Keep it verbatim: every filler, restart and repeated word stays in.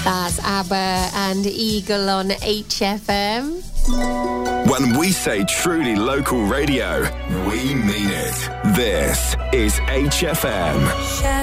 That's ABBA and Eagle on H F M. When we say truly local radio, we mean it. This is H F M.